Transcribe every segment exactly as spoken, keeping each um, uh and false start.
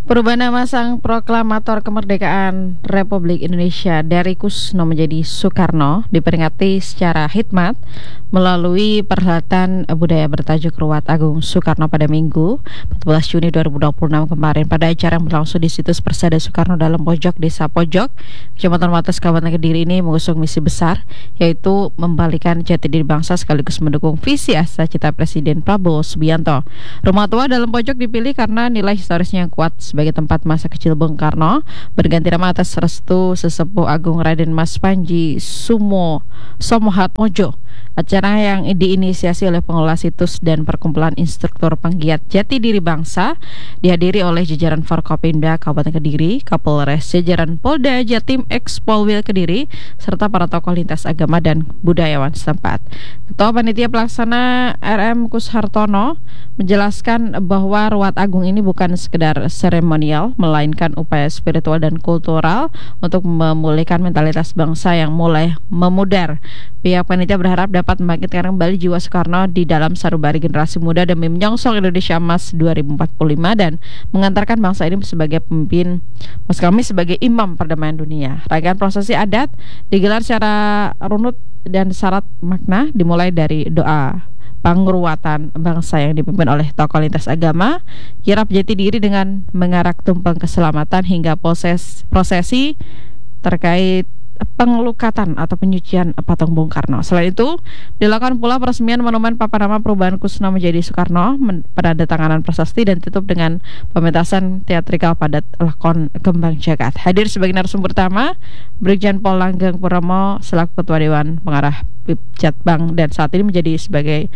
Perubahan nama sang proklamator kemerdekaan Republik Indonesia dari Kusno menjadi Soekarno diperingati secara hikmat melalui perhelatan budaya bertajuk Ruat Agung Soekarno pada Minggu empat belas Juni dua ribu dua puluh enam kemarin. Pada acara yang berlangsung di situs Persada Soekarno dalam pojok Desa Pojok, Kecamatan Wates, Kabupaten Kediri ini mengusung misi besar, yaitu membalikan jati diri bangsa sekaligus mendukung visi asa cita Presiden Prabowo Subianto. Rumah tua dalam pojok dipilih karena nilai historisnya yang kuat sebagai tempat masa kecil Bung Karno, berganti nama atas restu sesepuh Agung Raden Mas Panji Sumo Somohatmojo. Acara yang diinisiasi oleh pengelola situs dan perkumpulan instruktur penggiat jati diri bangsa dihadiri oleh jajaran Forkopimda Kabupaten Kediri, Kapolres, jajaran Polda Jatim, ex Polwil Kediri, serta para tokoh lintas agama dan budayawan setempat. Ketua Panitia Pelaksana R M Kushartono menjelaskan bahwa Ruat Agung ini bukan sekedar seremonial, melainkan upaya spiritual dan kultural untuk memulihkan mentalitas bangsa yang mulai memudar. Pihak panitia berharap dapat membangkitkan kembali jiwa Soekarno di dalam sanubari generasi muda demi menyongsong Indonesia Emas dua ribu empat puluh lima dan mengantarkan bangsa ini sebagai pemimpin, maksud kami sebagai imam perdamaian dunia. Rangkaian prosesi adat digelar secara runut dan syarat makna, dimulai dari doa pangruatan bangsa yang dipimpin oleh tokoh lintas agama, kirap jati diri dengan mengarak tumpeng keselamatan, hingga proses prosesi terkait pengelukatan atau penyucian patung Bung Karno. Selain itu, dilakukan pula peresmian monumen papan nama perubahan Kusno menjadi Soekarno, penandatanganan prasasti, dan tutup dengan pementasan teatrikal padat lakon Kembang Jagat. Hadir sebagai narasumber utama Brigjen Pol Langgeng Purnomo selaku Ketua Dewan Pengarah Pipjatbang dan saat ini menjadi sebagai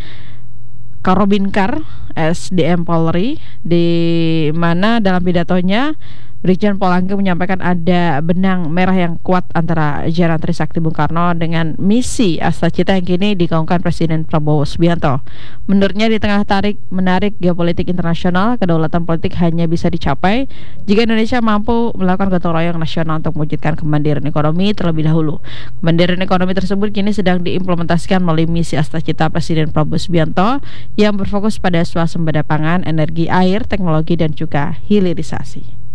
Karobinkar S D M Polri, di mana dalam pidatonya Brigjen Pol Langgeng menyampaikan ada benang merah yang kuat antara jajaran Trisakti Bung Karno dengan misi Asta Cita yang kini digaungkan Presiden Prabowo Subianto. Menurutnya, di tengah tarik menarik geopolitik internasional, kedaulatan politik hanya bisa dicapai jika Indonesia mampu melakukan gotong royong nasional untuk mewujudkan kemandirian ekonomi terlebih dahulu. Kemandirian ekonomi tersebut kini sedang diimplementasikan melalui misi Asta Cita Presiden Prabowo Subianto yang berfokus pada swasembada pangan, energi, air, teknologi, dan juga hilirisasi.